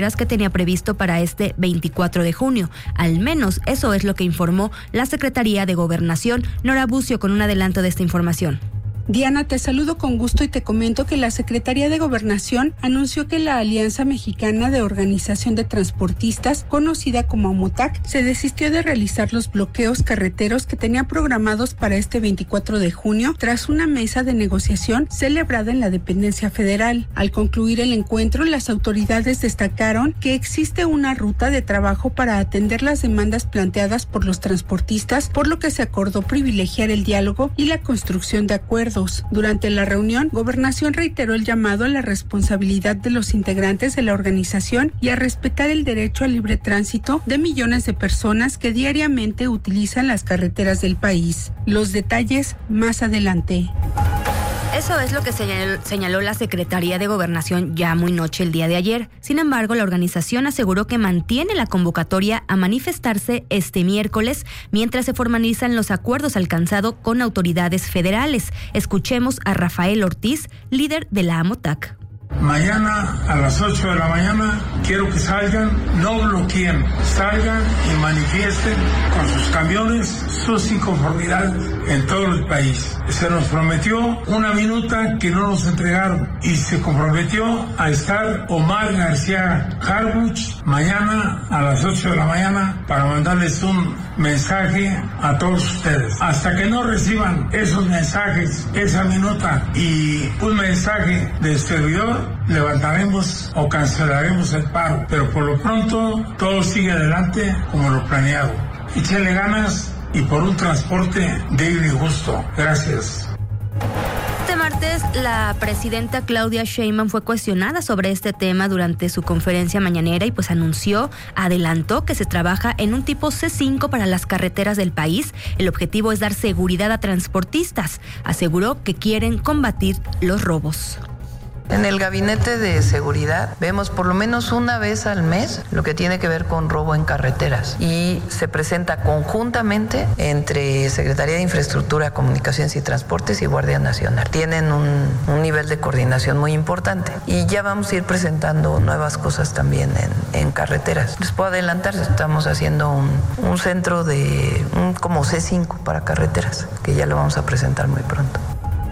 que tenía previsto para este 24 de junio. Al menos eso es lo que informó la Secretaría de Gobernación. Nora Bucio con un adelanto de esta información. Diana, te saludo con gusto y te comento que la Secretaría de Gobernación anunció que la Alianza Mexicana de Organización de Transportistas, conocida como AMOTAC, se desistió de realizar los bloqueos carreteros que tenía programados para este 24 de junio tras una mesa de negociación celebrada en la dependencia federal. Al concluir el encuentro, las autoridades destacaron que existe una ruta de trabajo para atender las demandas planteadas por los transportistas, por lo que se acordó privilegiar el diálogo y la construcción de acuerdos. Durante la reunión, Gobernación reiteró el llamado a la responsabilidad de los integrantes de la organización y a respetar el derecho al libre tránsito de millones de personas que diariamente utilizan las carreteras del país. Los detalles más adelante. Eso es lo que señaló la Secretaría de Gobernación ya muy noche el día de ayer. Sin embargo, la organización aseguró que mantiene la convocatoria a manifestarse este miércoles mientras se formalizan los acuerdos alcanzados con autoridades federales. Escuchemos a Rafael Ortiz, líder de la AMOTAC. Mañana a las 8 de la mañana quiero que salgan, no bloqueen, salgan y manifiesten con sus camiones sus inconformidades en todo el país. Se nos prometió una minuta que no nos entregaron y se comprometió a estar Omar García Harfuch mañana a las 8 de la mañana para mandarles un mensaje a todos ustedes. Hasta que no reciban esos mensajes, esa minuta y un mensaje del servidor, levantaremos o cancelaremos el paro. Pero por lo pronto todo sigue adelante como lo planeado. Échenle ganas y por un transporte digno y justo. Gracias. Este martes, la presidenta Claudia Sheinbaum fue cuestionada sobre este tema durante su conferencia mañanera y adelantó que se trabaja en un tipo C5 para las carreteras del país. El objetivo es dar seguridad a transportistas. Aseguró que quieren combatir los robos. En el Gabinete de Seguridad vemos por lo menos una vez al mes lo que tiene que ver con robo en carreteras y se presenta conjuntamente entre Secretaría de Infraestructura, Comunicaciones y Transportes y Guardia Nacional. Tienen un nivel de coordinación muy importante y ya vamos a ir presentando nuevas cosas también en carreteras. Les puedo adelantar, estamos haciendo un centro de como C5 para carreteras que ya lo vamos a presentar muy pronto.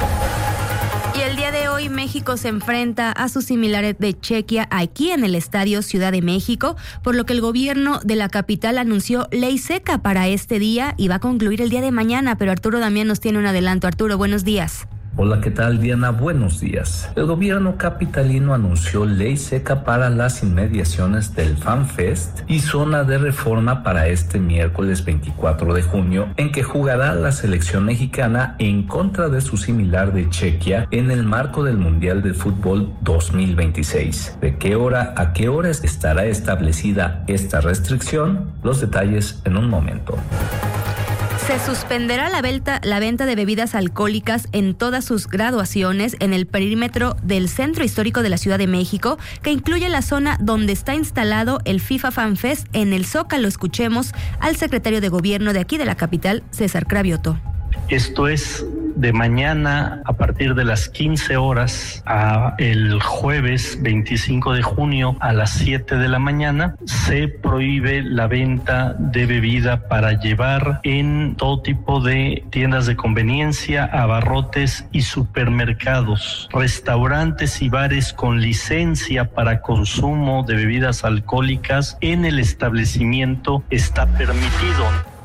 Y el día de hoy México se enfrenta a sus similares de Chequia aquí en el Estadio Ciudad de México, por lo que el gobierno de la capital anunció ley seca para este día y va a concluir el día de mañana, pero Arturo Damián nos tiene un adelanto. Arturo, buenos días. Hola, ¿qué tal, Diana? Buenos días. El gobierno capitalino anunció ley seca para las inmediaciones del FanFest y zona de reforma para este miércoles 24 de junio, en que jugará la selección mexicana en contra de su similar de Chequia en el marco del Mundial de Fútbol 2026. ¿De qué hora a qué hora estará establecida esta restricción? Los detalles en un momento. Se suspenderá la venta de bebidas alcohólicas en todas sus graduaciones en el perímetro del Centro Histórico de la Ciudad de México, que incluye la zona donde está instalado el FIFA FanFest en el Zócalo. Escuchemos al secretario de Gobierno de aquí de la capital, César Cravioto. Esto es de mañana a partir de las 15 horas a el jueves 25 de junio a las 7 de la mañana. Se prohíbe la venta de bebida para llevar en todo tipo de tiendas de conveniencia, abarrotes y supermercados. Restaurantes y bares con licencia para consumo de bebidas alcohólicas en el establecimiento está permitido.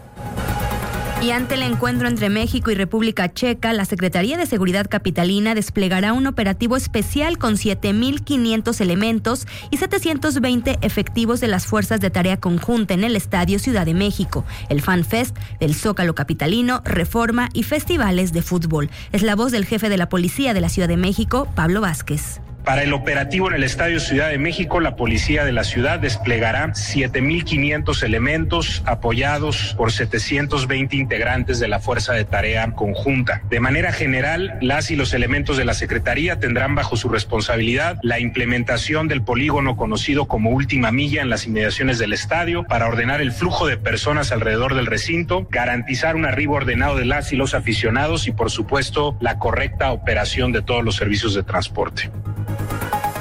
Y ante el encuentro entre México y República Checa, la Secretaría de Seguridad Capitalina desplegará un operativo especial con 7,500 elementos y 720 efectivos de las Fuerzas de Tarea Conjunta en el Estadio Ciudad de México, el FanFest del Zócalo Capitalino, Reforma y festivales de fútbol. Es la voz del jefe de la Policía de la Ciudad de México, Pablo Vázquez. Para el operativo en el Estadio Ciudad de México, la Policía de la Ciudad desplegará 7,500 elementos apoyados por 720 integrantes de la Fuerza de Tarea Conjunta. De manera general, las y los elementos de la Secretaría tendrán bajo su responsabilidad la implementación del polígono conocido como Última Milla en las inmediaciones del estadio para ordenar el flujo de personas alrededor del recinto, garantizar un arribo ordenado de las y los aficionados y, por supuesto, la correcta operación de todos los servicios de transporte. Y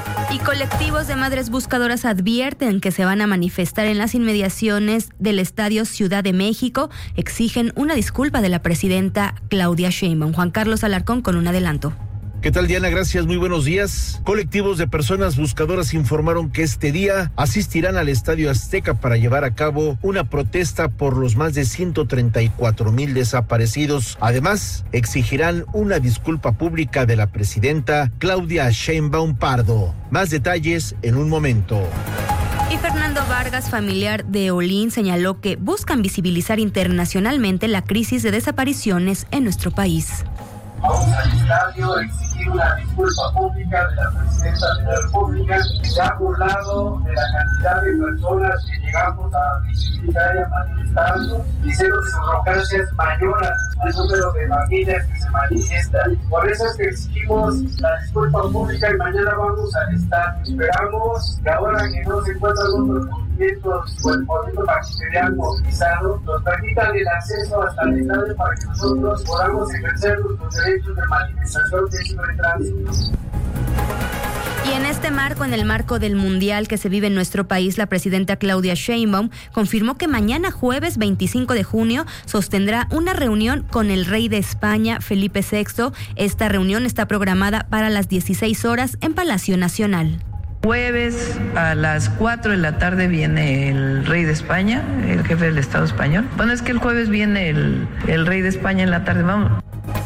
Colectivos de madres buscadoras advierten que se van a manifestar en las inmediaciones del Estadio Ciudad de México. Exigen una disculpa de la presidenta Claudia Sheinbaum. Juan Carlos Alarcón con un adelanto. ¿Qué tal, Diana? Gracias, muy buenos días. Colectivos de personas buscadoras informaron que este día asistirán al Estadio Azteca para llevar a cabo una protesta por los más de 134,000 desaparecidos. Además, exigirán una disculpa pública de la presidenta Claudia Sheinbaum Pardo. Más detalles en un momento. Y Fernando Vargas, familiar de Olin, señaló que buscan visibilizar internacionalmente la crisis de desapariciones en nuestro país. Vamos al estadio a exigir una disculpa pública de la presidenta de la República, que se ha burlado de la cantidad de personas que llegamos a visibilizar y a manifestarnos, diciendo que su arrogancia es mayor al número de familias que se manifiestan. Por eso es que exigimos la disculpa pública y mañana vamos al estadio. Esperamos que ahora que no se encuentran otros movimientos o el movimiento magisterial movilizado, nos permitan el acceso hasta el estadio para que nosotros podamos ejercer nuestros derechos de manifestación de libre tránsito. Y en este marco, en el marco del Mundial que se vive en nuestro país, la presidenta Claudia Sheinbaum confirmó que mañana jueves 25 de junio sostendrá una reunión con el rey de España, Felipe VI. Esta reunión está programada para las 16 horas en Palacio Nacional. Jueves a las 4 de la tarde viene el rey de España, el jefe del Estado español. Bueno, es que el jueves viene el rey de España en la tarde, vamos.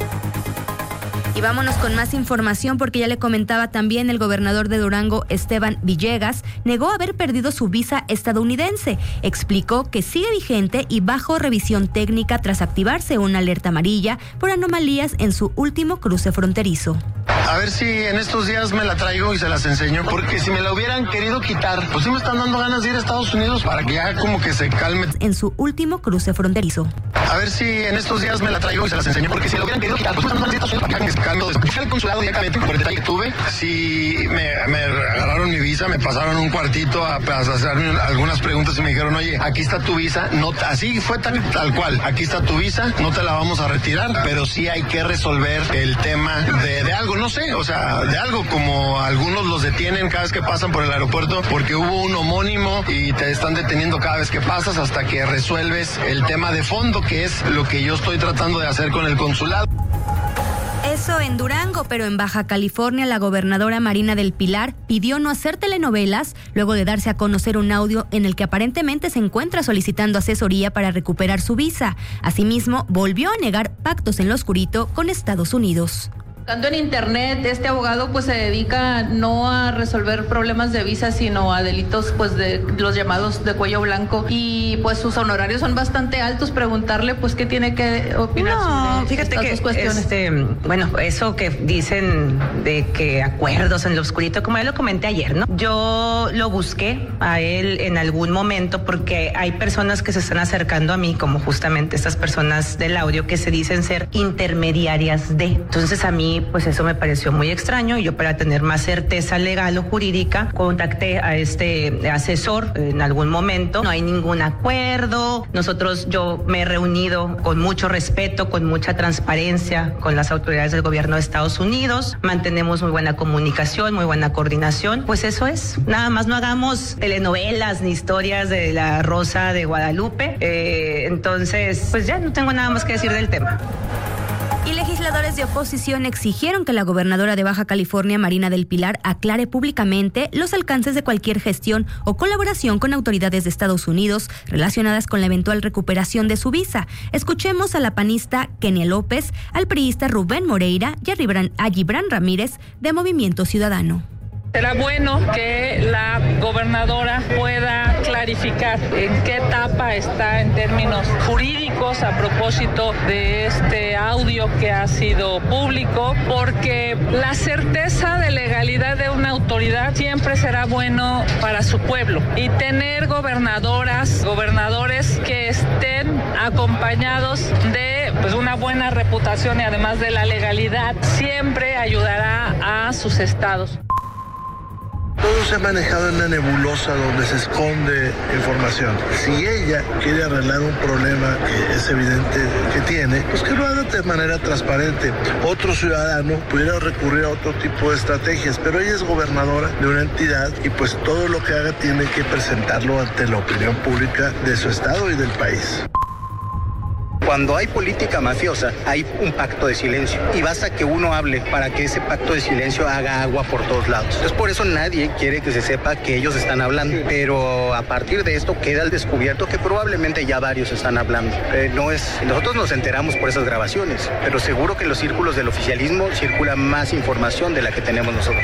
Y vámonos con más información porque ya le comentaba también el gobernador de Durango, Esteban Villegas, negó haber perdido su visa estadounidense. Explicó que sigue vigente y bajo revisión técnica tras activarse una alerta amarilla por anomalías en su último cruce fronterizo. A ver si en estos días me la traigo y se las enseño, porque si me la hubieran querido quitar, pues sí me están dando ganas de ir a Estados Unidos para que ya como que se calme. En su último cruce fronterizo. A ver si en estos días me la traigo y se las enseño, porque si me la hubieran querido quitar, pues sí me están dando ganas de ir a Estados Unidos para que fui al consulado directamente por el detalle que tuve. Sí, me agarraron mi visa, me pasaron un cuartito a hacerme algunas preguntas y me dijeron, oye, aquí está tu visa. No, así fue tal cual. Aquí está tu visa, no te la vamos a retirar, pero sí hay que resolver el tema de algo, no sé, o sea, de algo como algunos los detienen cada vez que pasan por el aeropuerto porque hubo un homónimo y te están deteniendo cada vez que pasas hasta que resuelves el tema de fondo, que es lo que yo estoy tratando de hacer con el consulado. Eso en Durango, pero en Baja California la gobernadora Marina del Pilar pidió no hacer telenovelas luego de darse a conocer un audio en el que aparentemente se encuentra solicitando asesoría para recuperar su visa. Asimismo, volvió a negar pactos en lo oscurito con Estados Unidos. Buscando en internet, este abogado pues se dedica no a resolver problemas de visa, sino a delitos pues de los llamados de cuello blanco, y pues sus honorarios son bastante altos. Preguntarle pues qué tiene que opinar sobre fíjate estas que dos cuestiones. Bueno, eso que dicen de que acuerdos en lo oscurito, como ya lo comenté ayer, ¿no? Yo lo busqué a él en algún momento porque hay personas que se están acercando a mí, como justamente estas personas del audio que se dicen ser intermediarias de. Entonces a mí pues eso me pareció muy extraño, y yo, para tener más certeza legal o jurídica, contacté a este asesor en algún momento. No hay ningún acuerdo. Yo me he reunido con mucho respeto, con mucha transparencia con las autoridades del gobierno de Estados Unidos. Mantenemos muy buena comunicación, muy buena coordinación. Pues eso es. Nada más no hagamos telenovelas ni historias de la Rosa de Guadalupe. Entonces, pues ya no tengo nada más que decir del tema. Y legisladores de oposición exigieron que la gobernadora de Baja California, Marina del Pilar, aclare públicamente los alcances de cualquier gestión o colaboración con autoridades de Estados Unidos relacionadas con la eventual recuperación de su visa. Escuchemos a la panista Kenia López, al priista Rubén Moreira y a Gibran Ramírez de Movimiento Ciudadano. Será bueno que la gobernadora pueda clarificar en qué etapa está en términos jurídicos a propósito de este audio que ha sido público, porque la certeza de legalidad de una autoridad siempre será bueno para su pueblo, y tener gobernadores que estén acompañados de una buena reputación y además de la legalidad siempre ayudará a sus estados. Todo se ha manejado en una nebulosa donde se esconde información. Si ella quiere arreglar un problema que es evidente que tiene, pues que lo haga de manera transparente. Otro ciudadano pudiera recurrir a otro tipo de estrategias, pero ella es gobernadora de una entidad y pues todo lo que haga tiene que presentarlo ante la opinión pública de su estado y del país. Cuando hay política mafiosa, hay un pacto de silencio y basta que uno hable para que ese pacto de silencio haga agua por todos lados. Entonces por eso nadie quiere que se sepa que ellos están hablando, pero a partir de esto queda al descubierto que probablemente ya varios están hablando. Nosotros nos enteramos por esas grabaciones, pero seguro que en los círculos del oficialismo circula más información de la que tenemos nosotros.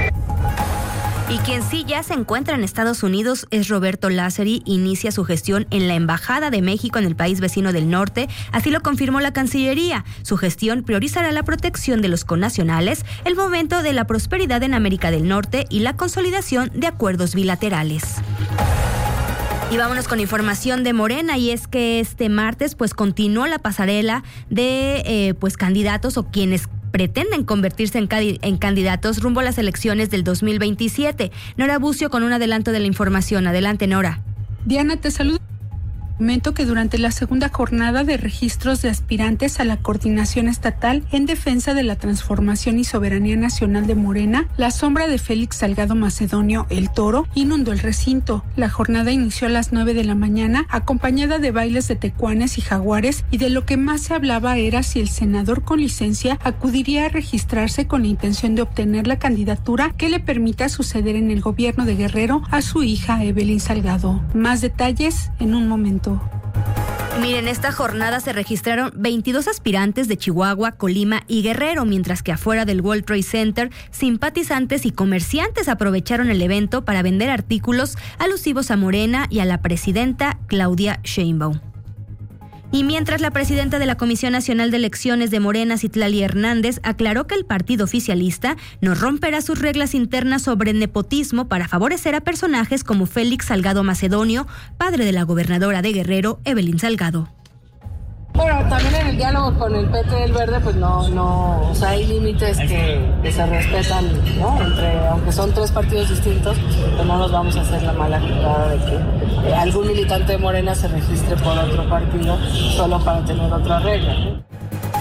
Y quien sí ya se encuentra en Estados Unidos es Roberto Lázari. Inicia su gestión en la Embajada de México en el país vecino del norte. Así lo confirmó la Cancillería. Su gestión priorizará la protección de los connacionales, el fomento de la prosperidad en América del Norte y la consolidación de acuerdos bilaterales. Y vámonos con información de Morena, y es que este martes continuó la pasarela de candidatos o quienes pretenden convertirse en candidatos rumbo a las elecciones del 2027. Nora Bucio con un adelanto de la información. Adelante, Nora. Diana, te saludo. Comento que durante la segunda jornada de registros de aspirantes a la coordinación estatal en defensa de la transformación y soberanía nacional de Morena, la sombra de Félix Salgado Macedonio, el Toro, inundó el recinto. La jornada inició a las 9 de la mañana, acompañada de bailes de tecuanes y jaguares, y de lo que más se hablaba era si el senador con licencia acudiría a registrarse con la intención de obtener la candidatura que le permita suceder en el gobierno de Guerrero a su hija Evelyn Salgado. Más detalles en un momento. Miren, esta jornada se registraron 22 aspirantes de Chihuahua, Colima y Guerrero, mientras que afuera del World Trade Center, simpatizantes y comerciantes aprovecharon el evento para vender artículos alusivos a Morena y a la presidenta Claudia Sheinbaum. Y mientras la presidenta de la Comisión Nacional de Elecciones de Morena, Citlali Hernández, aclaró que el partido oficialista no romperá sus reglas internas sobre nepotismo para favorecer a personajes como Félix Salgado Macedonio, padre de la gobernadora de Guerrero, Evelyn Salgado. Bueno, también en el diálogo con el PT del Verde, pues no, o sea, hay límites que se respetan, ¿no? Aunque son tres partidos distintos, pues no nos vamos a hacer la mala jugada de que algún militante de Morena se registre por otro partido solo para tener otra regla, ¿no?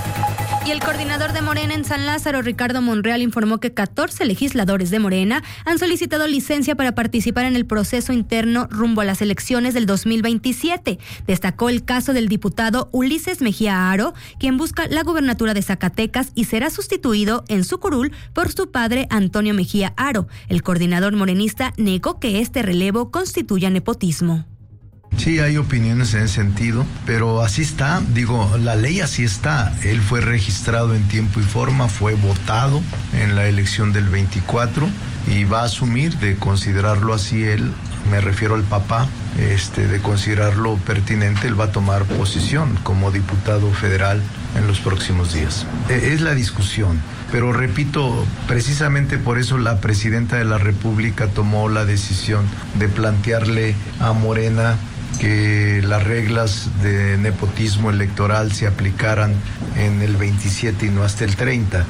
Y el coordinador de Morena en San Lázaro, Ricardo Monreal, informó que 14 legisladores de Morena han solicitado licencia para participar en el proceso interno rumbo a las elecciones del 2027. Destacó el caso del diputado Ulises Mejía Aro, quien busca la gubernatura de Zacatecas y será sustituido en su curul por su padre Antonio Mejía Aro. El coordinador morenista negó que este relevo constituya nepotismo. Sí, hay opiniones en ese sentido, pero así está, la ley así está. Él fue registrado en tiempo y forma, fue votado en la elección del 24 y va a asumir de considerarlo así él, me refiero al papá, de considerarlo pertinente, él va a tomar posición como diputado federal en los próximos días. Es la discusión. Pero repito, precisamente por eso la presidenta de la República tomó la decisión de plantearle a Morena que las reglas de nepotismo electoral se aplicaran en el 27 y no hasta el 30.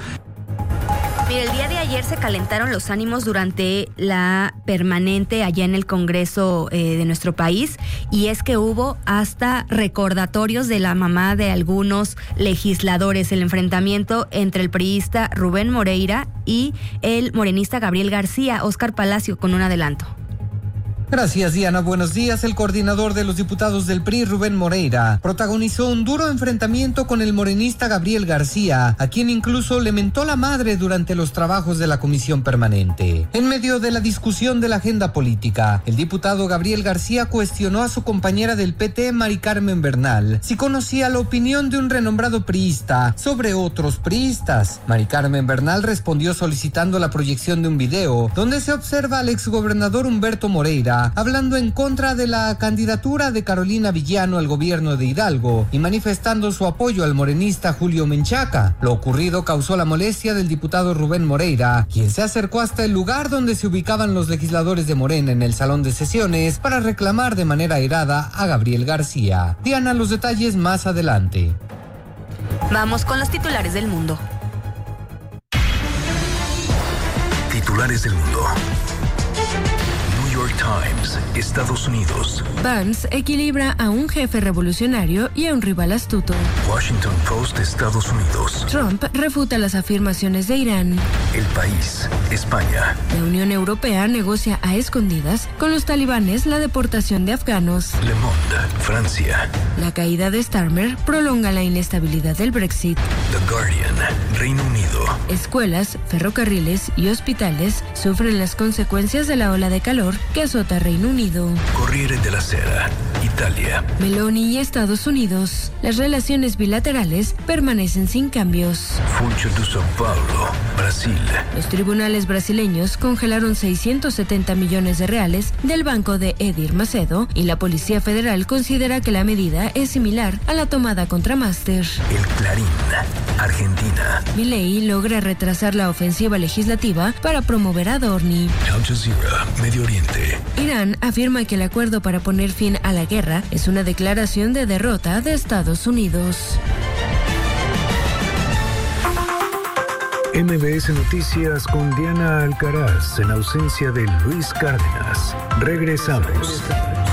Mira, el día de ayer se calentaron los ánimos durante la permanente allá en el Congreso de nuestro país, y es que hubo hasta recordatorios de la mamá de algunos legisladores, el enfrentamiento entre el priista Rubén Moreira y el morenista Gabriel García. Óscar Palacio con un adelanto. Gracias, Diana. Buenos días. El coordinador de los diputados del PRI, Rubén Moreira, protagonizó un duro enfrentamiento con el morenista Gabriel García, a quien incluso le mentó la madre durante los trabajos de la comisión permanente. En medio de la discusión de la agenda política, el diputado Gabriel García cuestionó a su compañera del PT, Mari Carmen Bernal, si conocía la opinión de un renombrado priista sobre otros priistas. Mari Carmen Bernal respondió solicitando la proyección de un video donde se observa al exgobernador Humberto Moreira hablando en contra de la candidatura de Carolina Villano al gobierno de Hidalgo y manifestando su apoyo al morenista Julio Menchaca. Lo ocurrido causó la molestia del diputado Rubén Moreira, quien se acercó hasta el lugar donde se ubicaban los legisladores de Morena en el salón de sesiones para reclamar de manera airada a Gabriel García. Diana, los detalles más adelante. Vamos con los titulares del mundo. Titulares del mundo. Times, Estados Unidos. Vance equilibra a un jefe revolucionario y a un rival astuto. Washington Post, Estados Unidos. Trump refuta las afirmaciones de Irán. El País, España. La Unión Europea negocia a escondidas con los talibanes la deportación de afganos. Le Monde, Francia. La caída de Starmer prolonga la inestabilidad del Brexit. The Guardian, Reino Unido. Escuelas, ferrocarriles y hospitales sufren las consecuencias de la ola de calor que azota Reino Unido. Corriere della Sera, Italia. Meloni y Estados Unidos. Las relaciones bilaterales permanecen sin cambios. Funcho de São Paulo, Brasil. Los tribunales brasileños congelaron 670 millones de reales del banco de Edir Macedo y la Policía Federal considera que la medida es similar a la tomada contra Master. El Clarín, Argentina. Milei logra retrasar la ofensiva legislativa para promover a Dorni. Al Jazeera, Medio Oriente. Irán afirma que el acuerdo para poner fin a la guerra es una declaración de derrota de Estados Unidos. MBS Noticias con Diana Alcaraz en ausencia de Luis Cárdenas. Regresamos.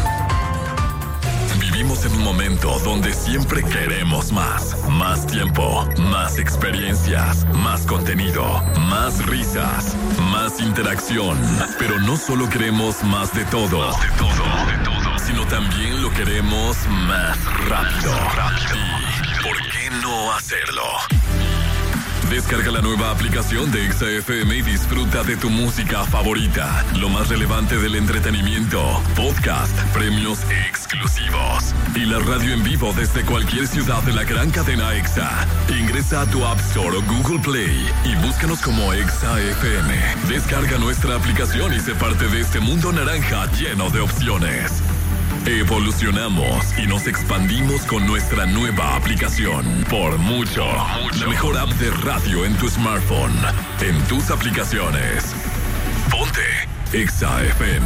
Vivimos en un momento donde siempre queremos más. Más tiempo, más experiencias, más contenido, más risas, más interacción. Pero no solo queremos más de todo, sino también lo queremos más rápido. ¿Y por qué no hacerlo? Descarga la nueva aplicación de Exa FM y disfruta de tu música favorita. Lo más relevante del entretenimiento, podcast, premios exclusivos y la radio en vivo desde cualquier ciudad de la gran cadena Exa. Ingresa a tu App Store o Google Play y búscanos como Exa FM. Descarga nuestra aplicación y sé parte de este mundo naranja lleno de opciones. Evolucionamos y nos expandimos con nuestra nueva aplicación. Por mucho. La mejor app de radio en tu smartphone, en tus aplicaciones. Ponte Exa FM.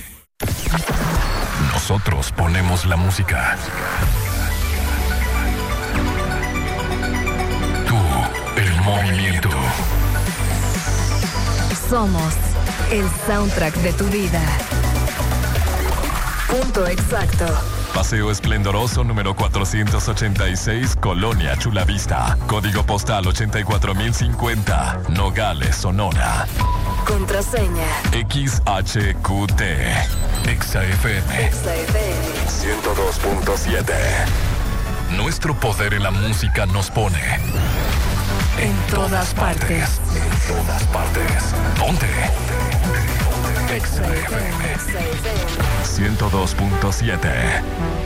Nosotros ponemos la música. Tú, el movimiento. Somos el soundtrack de tu vida. Punto exacto. Paseo Esplendoroso número 486, Colonia Chulavista. Código postal 84050, Nogales, Sonora. Contraseña XHQT. Exa FM 102.7. Nuestro poder en la música nos pone en todas partes. En todas partes. Ponte Exa FM 102.7.